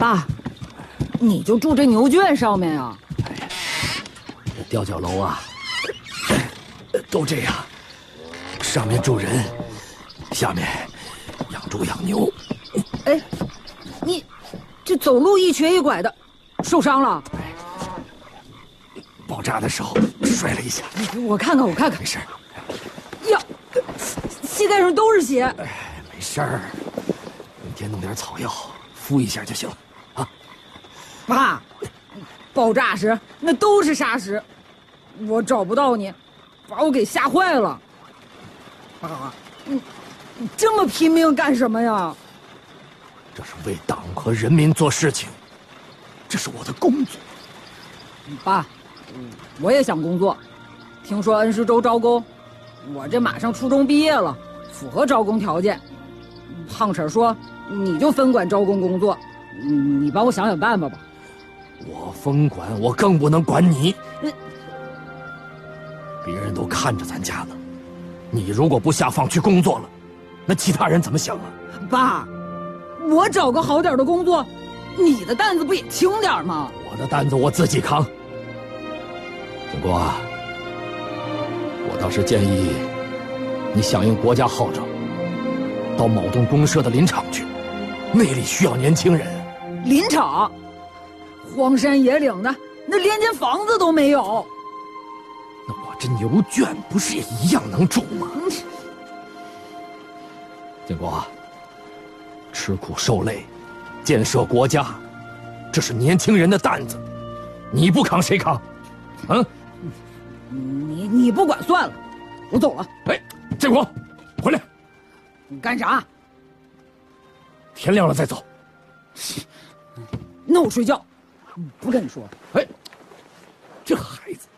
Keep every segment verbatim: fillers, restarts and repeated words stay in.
爸，你就住这牛圈上面啊？ 哎呀，这吊脚楼啊，都这样，上面住人，下面养猪养牛。 哎，你这走路一瘸一拐的，受伤了？ 爆炸的时候摔了一下。 我看看，我看看， 没事。 呀，膝盖上都是血。 哎，没事儿，每天弄点草药敷一下就行了啊。 爸，爆炸时那都是沙石，我找不到你，把我给吓坏了。爸，你你这么拼命干什么呀？ 这是为党和人民做事情，这是我的工作。 爸，我也想工作，听说恩施州招工，我这马上初中毕业了，符合招工条件。胖婶说你就分管招工工作，你帮我想想办法吧。 我分管，我更不能管你。别人都看着咱家呢，你如果不下放去工作了，那其他人怎么想啊？ 爸，我找个好点的工作，你的担子不也轻点吗？ 我的担子我自己扛。景国啊，我倒是建议你响应国家号召，到某栋公社的林场去，那里需要年轻人。 林场，荒山野岭的，那连间房子都没有。 那我这牛圈不是也一样能住吗？景国，吃苦受累，建设国家，这是年轻人的担子，你不扛谁扛？嗯， 你你不管算了，我走了。 哎，建国，回来！ 你干啥？ 天亮了再走。 那我睡觉，不跟你说。 哎，这孩子。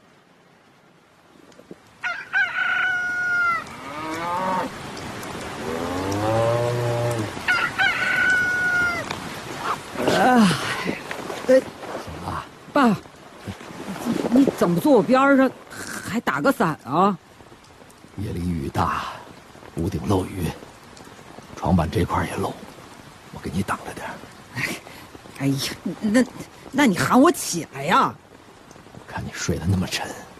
啊，呃， 怎么了？ 爸，你怎么坐我边上，还打个伞啊？ 夜里雨大，屋顶漏雨，床板这块也漏，我给你挡着点。 哎呀，那那你喊我起来呀！ 看你睡得那么沉，